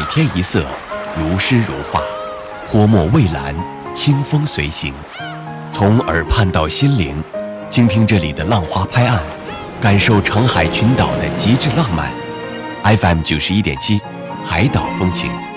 天一色，如诗如画，泼墨蔚蓝，清风随行。从耳畔到心灵，倾听这里的浪花拍岸，感受长海群岛的极致浪漫。FM 91.7，海岛风情。